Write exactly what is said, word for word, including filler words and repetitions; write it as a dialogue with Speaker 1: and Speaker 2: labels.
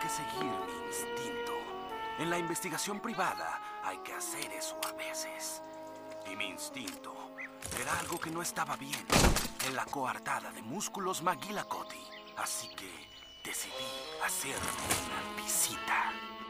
Speaker 1: que seguir mi instinto. En la investigación privada hay que hacer eso a veces. Y mi instinto era algo que no estaba bien en la coartada de músculos McGillicuddy. Así que decidí hacerle una visita.